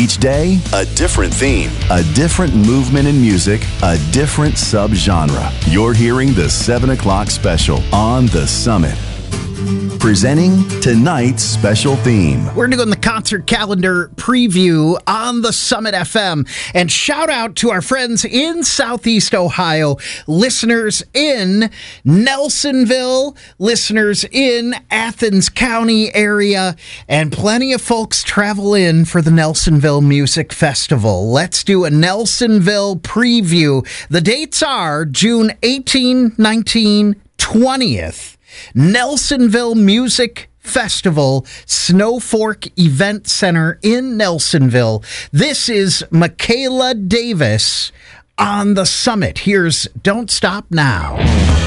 Each day, a different theme, a different movement in music, a different subgenre. You're hearing the 7 o'clock special on The Summit. Presenting tonight's special theme. We're going to go in the concert calendar preview on the Summit FM. And shout out to our friends in Southeast Ohio, listeners in Nelsonville, listeners in Athens County area, and plenty of folks travel in for the Nelsonville Music Festival. Let's do a Nelsonville preview. The dates are June 18, 19, 20th. Nelsonville Music Festival, Snow Fork Event Center in Nelsonville. This is Michaela Davis on the Summit. Here's Don't Stop Now.